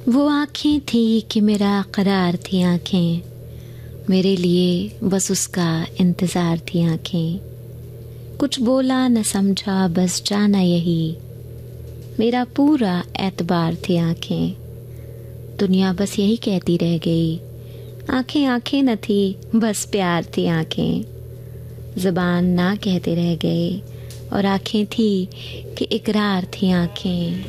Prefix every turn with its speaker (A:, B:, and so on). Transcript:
A: वो आँखें थी कि मेरा करार थी आँखें, मेरे लिए बस उसका इंतज़ार थी आँखें। कुछ बोला न समझा बस जाना यही, मेरा पूरा एतबार थी आँखें। दुनिया बस यही कहती रह गई, आँखें आँखें न थी बस प्यार थी आँखें। ज़बान ना कहते रह गए और आँखें थी कि इकरार थी आँखें।